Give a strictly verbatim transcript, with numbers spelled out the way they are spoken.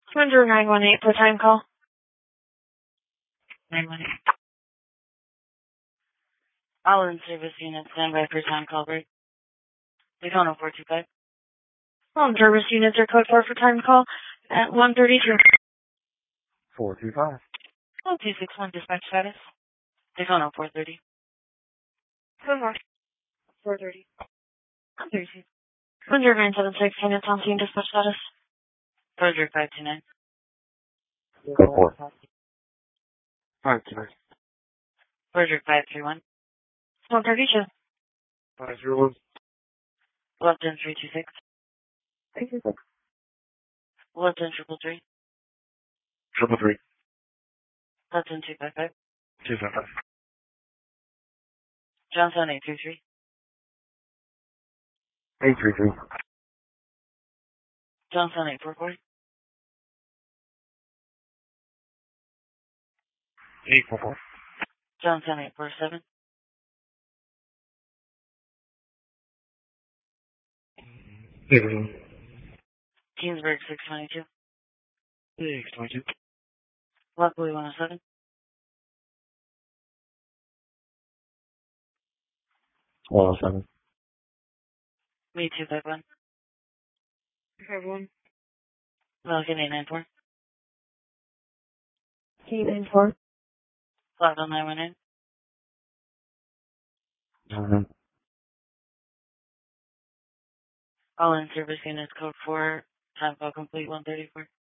Commander nine one eight for time call. nine one eight. All in service units standby for time call break. Daytona four two five. All in service units are code four for time call at one thirty-two. four two five. Oh, two six one dispatch status. Daytona four thirty. Code four. four thirty. one thirty-two. Commander nine seven six, units on scene dispatch status. Frederick five two nine. Code four. five two nine. Frederick five three one. one thirty-two. five zero one. Left in three two six. Thank you. Left in triple three. Triple three. Left in two five five. Two five five. Johnson eight three three. Eight three three. Johnson eight four four. Eight four four. Johnson eight four seven. Eight one. Keensburg six twenty two. Six twenty two. Luckily one oh seven. One oh seven. Me two five one. five one. Falcon eight nine four. eight nine four. Flago nine one nine. Nine. All in service units code four. Time call complete one thirty four.